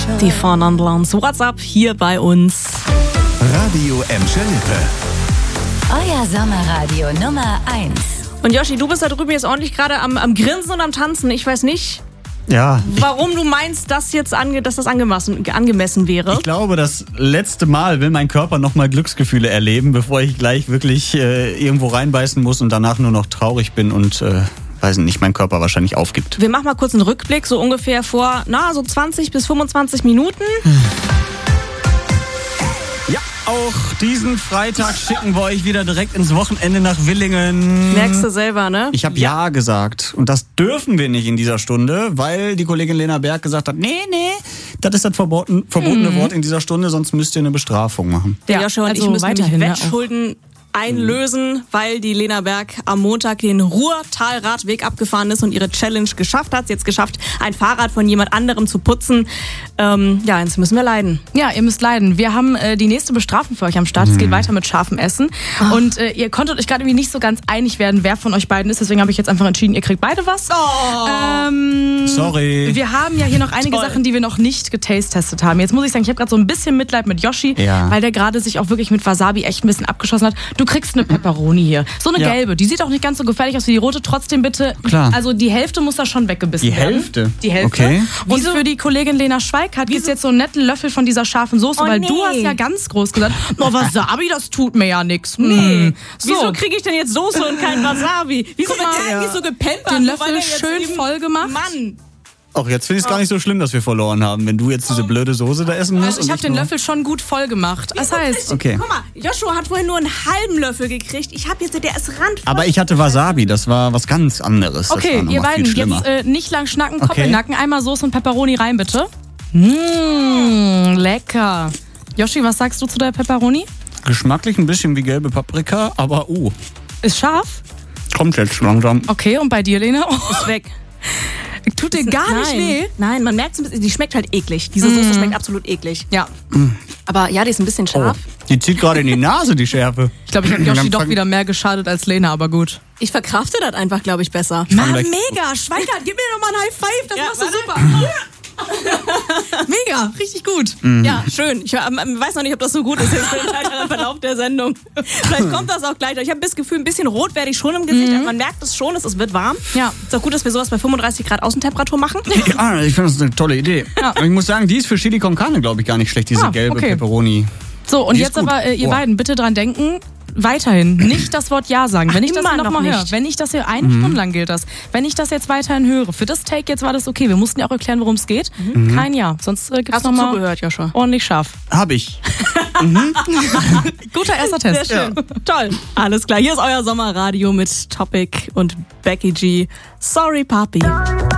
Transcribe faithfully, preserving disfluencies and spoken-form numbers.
Die Fernand Lance. WhatsApp hier bei uns. Radio Emscher Lippe. Euer Sommerradio Nummer eins. Und Yoshi, du bist da drüben jetzt ordentlich gerade am, am Grinsen und am Tanzen. Ich weiß nicht, Ja, warum du meinst, dass, jetzt ange, dass das angemessen, angemessen wäre. ich glaube, das letzte Mal will mein Körper nochmal Glücksgefühle erleben, bevor ich gleich wirklich äh, irgendwo reinbeißen muss und danach nur noch traurig bin und, äh, weiß nicht, mein Körper wahrscheinlich aufgibt. Wir machen mal kurz einen Rückblick, so ungefähr vor, na, so zwanzig bis fünfundzwanzig Minuten. Ja, auch diesen Freitag schicken wir euch wieder direkt ins Wochenende nach Willingen. Merkst du selber, ne? Ich habe ja. ja gesagt. Und das dürfen wir nicht in dieser Stunde, weil die Kollegin Lena Berg gesagt hat, nee, nee, das ist das verboten, verbotene mhm. Wort in dieser Stunde, sonst müsst ihr eine Bestrafung machen. Der Ja, Joshua und also ich müssen weiterhin, nämlich ne, Wettschulden einlösen, weil die Lena Berg am Montag den Ruhrtalradweg abgefahren ist und ihre Challenge geschafft hat. Sie hat es geschafft, ein Fahrrad von jemand anderem zu putzen. Ähm, ja, jetzt müssen wir leiden. Ja, ihr müsst leiden. Wir haben äh, die nächste Bestrafung für euch am Start. Es geht weiter mit scharfem Essen. Und äh, ihr konntet euch gerade irgendwie nicht so ganz einig werden, wer von euch beiden ist. Deswegen habe ich jetzt einfach entschieden, ihr kriegt beide was. Oh. Ähm, Sorry. Wir haben ja hier noch einige Toll. Sachen, die wir noch nicht getestet haben. Jetzt muss ich sagen, ich habe gerade so ein bisschen Mitleid mit Yoshi, Ja. weil der gerade sich auch wirklich mit Wasabi echt ein bisschen abgeschossen hat. Du kriegst eine Pepperoni hier. So eine Ja. gelbe. Die sieht auch nicht ganz so gefährlich aus wie die rote. Trotzdem bitte, Klar. also die Hälfte muss da schon weggebissen Die werden. Hälfte? Die Hälfte. Okay. Und für die Kollegin Lena Schweikart gibt es jetzt so einen netten Löffel von dieser scharfen Soße, Oh, weil nee. du hast ja ganz groß gesagt, oh, Wasabi, das tut mir ja nichts. Nee. So, Wieso kriege ich denn jetzt Soße und kein Wasabi? Wieso Guck mal, wird der ja. eigentlich so gepempert? Den nur weil Löffel er jetzt schön eben- voll gemacht. Mann. Auch jetzt finde ich es gar nicht so schlimm, dass wir verloren haben, wenn du jetzt diese blöde Soße da essen musst. also ich und habe den nur- Löffel schon gut voll gemacht. Das heißt, Okay. Guck mal, Joshua hat vorhin nur einen halben Löffel gekriegt. Ich habe jetzt, der ist randvoll. Aber ich hatte Wasabi, das war was ganz anderes. Das okay, war noch ihr mal beiden, viel schlimmer. jetzt äh, nicht lang schnacken, Okay. Koppelnacken. Einmal Soße und Pepperoni rein, bitte. Mmh, lecker. Yoshi, was sagst du zu der Pepperoni? Geschmacklich ein bisschen wie gelbe Paprika, aber uh, Ist scharf? kommt jetzt langsam. Okay, und bei dir, Lena? Oh, ist weg. tut dir gar nicht Nein. weh? Nein, man merkt es ein bisschen, die schmeckt halt eklig. Diese Soße schmeckt absolut eklig. Ja. Aber ja, die ist ein bisschen Oh, scharf. die zieht gerade in die Nase, die Schärfe. Ich glaube, ich habe Yoshi Dann doch fang- wieder mehr geschadet als Lena, aber gut. Ich verkrafte das einfach, glaube ich, besser. Mann, gleich- mega. Schweikart, gib mir doch mal ein High Five. Das Ja, machst du warte. super. Mega, richtig gut. Ja, schön. Ich ähm, weiß noch nicht, ob das so gut ist jetzt für den weiteren Verlauf der Sendung. Vielleicht kommt das auch gleich. Ich habe das Gefühl, ein bisschen rot werde ich schon im Gesicht. Man merkt es schon, es wird warm. Ja. Ist auch gut, dass wir sowas bei fünfunddreißig Grad Außentemperatur machen. Ja, ich finde das eine tolle Idee. Ja. Aber ich muss sagen, die ist für Chili con Carne, glaube ich, gar nicht schlecht, diese Ah, gelbe okay. Pepperoni. So, und Die ist jetzt gut. aber, äh, ihr Oh. beiden, bitte dran denken, weiterhin nicht das Wort Ja sagen. Wenn ich das immer noch noch mal höre, nicht. wenn ich das hier eine Stunde lang gilt das, wenn ich das jetzt weiterhin höre, für das Take jetzt war das okay. Wir mussten ja auch erklären, worum es geht. Kein Ja, sonst äh, gibt's Hast du noch mal zugehört, Joshua? ordentlich scharf. Hab ich. Guter erster Test. Sehr schön. Toll. Alles klar. Hier ist euer Sommerradio mit Topic und Becky G. Sorry, Papi.